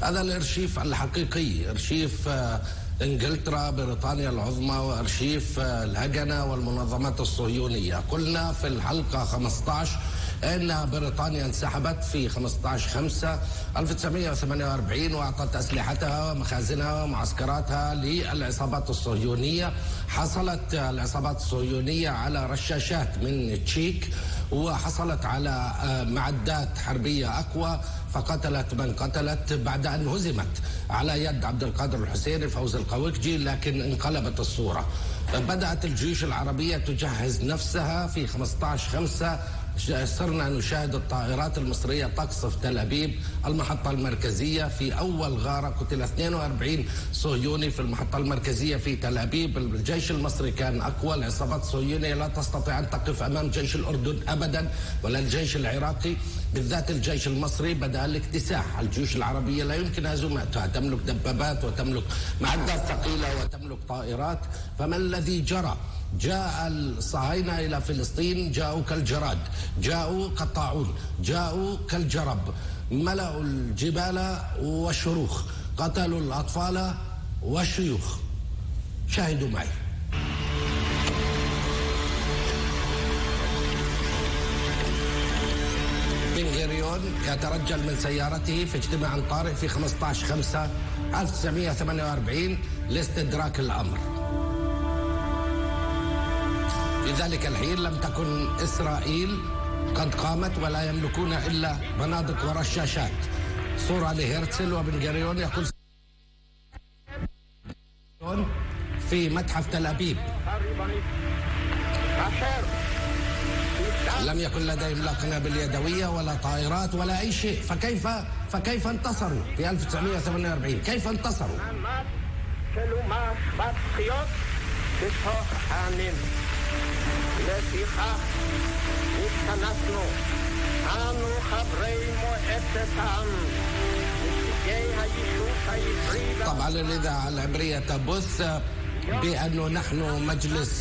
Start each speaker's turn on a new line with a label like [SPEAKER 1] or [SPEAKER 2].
[SPEAKER 1] هذا الارشيف الحقيقي، ارشيف انجلترا، بريطانيا العظمى، وارشيف الهجنة والمنظمات الصهيونية. قلنا في الحلقة 15 ان بريطانيا انسحبت في 15/5/1948 واعطت اسلحتها ومخازنها ومعسكراتها للعصابات الصهيونية. حصلت العصابات الصهيونية على رشاشات من تشيك، وحصلت على معدات حربية أقوى، فقتلت من قتلت بعد أن هزمت على يد عبد القادر الحسيني فوز القوقجي، لكن انقلبت الصورة. بدأت الجيوش العربية تجهز نفسها في 15/5. صرنا نشاهد الطائرات المصرية تقصف تل أبيب، المحطة المركزية. في أول غارة قتل 42 صهيوني في المحطة المركزية في تل أبيب. الجيش المصري كان أقوى، العصابات الصهيونية لا تستطيع أن تقف أمام جيش الأردن أبدا ولا الجيش العراقي، بالذات الجيش المصري بدأ الاكتساح. الجيوش العربية لا يمكن هزيمتها، تملك دبابات وتملك معدات ثقيلة وتملك طائرات. فما الذي جرى؟ جاء الصهاينة إلى فلسطين، جاءوا كالجراد، جاءوا كالطاعون، جاءوا كالجرب، ملأوا الجبال والشروخ، قتلوا الأطفال والشيوخ. شاهدوا معي. بن غوريون يترجل من سيارته في اجتماع طارئ في 15/5/1948 لاستدراك الأمر. في ذلك الحين لم تكن إسرائيل قد قامت ولا يملكون إلا بنادق ورشاشات. صورة لهرتزل وبن غوريون يقول في متحف تل أبيب لم يكن لديهم لا قنابل يدوية ولا طائرات ولا أي شيء. فكيف انتصروا في 1948؟ كيف انتصروا؟
[SPEAKER 2] לפיכך התכנסנו אנו חברי מועצת העם נציגי היישוב העברי.
[SPEAKER 1] طبعا الإذاعة العبرية تبث بأنه نحن مجلس